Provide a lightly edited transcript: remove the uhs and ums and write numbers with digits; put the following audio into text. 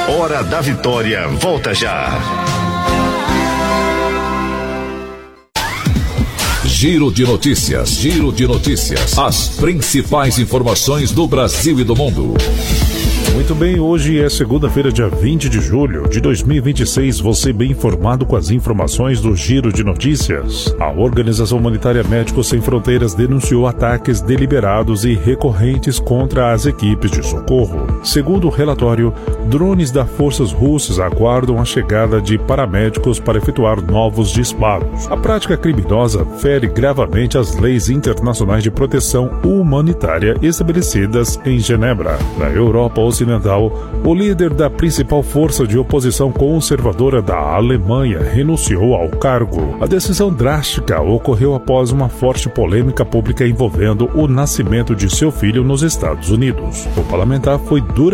Hora da Vitória volta já. Giro de notícias. As principais informações do Brasil e do mundo. Muito bem, hoje é segunda-feira, dia 20 de julho de 2026. Você bem informado com as informações do Giro de Notícias. A Organização Humanitária Médicos Sem Fronteiras denunciou ataques deliberados e recorrentes contra as equipes de socorro. Segundo o relatório, drones das forças russas aguardam a chegada de paramédicos para efetuar novos disparos. A prática criminosa fere gravemente as leis internacionais de proteção humanitária estabelecidas em Genebra. Na Europa Ocidental, o líder da principal força de oposição conservadora da Alemanha renunciou ao cargo. A decisão drástica ocorreu após uma forte polêmica pública envolvendo o nascimento de seu filho nos Estados Unidos. O parlamentar foi duramente